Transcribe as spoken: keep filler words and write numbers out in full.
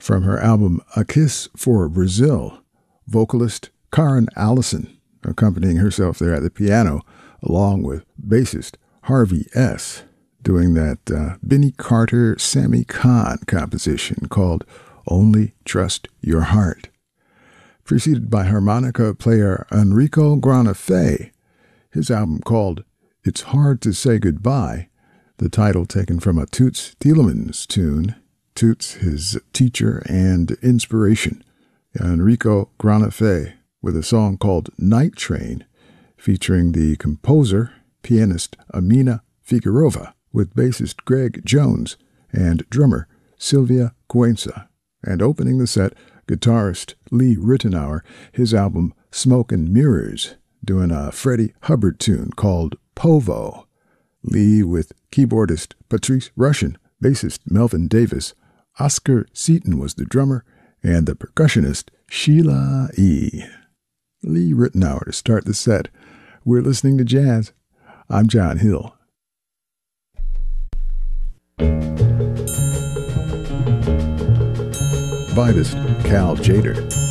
From her album A Kiss for Brazil, vocalist Karen Allison accompanying herself there at the piano, along with bassist Harvey S., doing that uh, Benny Carter, Sammy Kahn composition called Only Trust Your Heart. Preceded by harmonica player Enrico Granafé, his album called It's Hard to Say Goodbye, the title taken from a Toots Thielemans tune, Toots his teacher and inspiration. Enrico Granafé with a song called Night Train, featuring the composer, pianist Amina Figueroa, with bassist Greg Jones and drummer Sylvia Cuenca. And opening the set, guitarist Lee Ritenour, his album Smoke and Mirrors, doing a Freddie Hubbard tune called Povo. Lee with keyboardist Patrice Rushen, bassist Melvin Davis, Oscar Seaton was the drummer, and the percussionist Sheila E. Lee Ritenour to start the set. We're listening to jazz. I'm John Hill. Vibist Cal Tjader.